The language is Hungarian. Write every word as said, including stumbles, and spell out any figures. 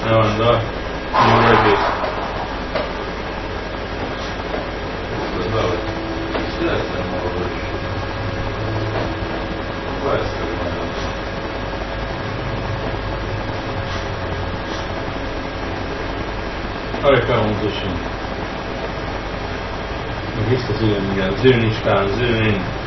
No, andò. Non vuoi Arra kell mondani. Meg vissza zőn, igen. Zőn is kell, zőn.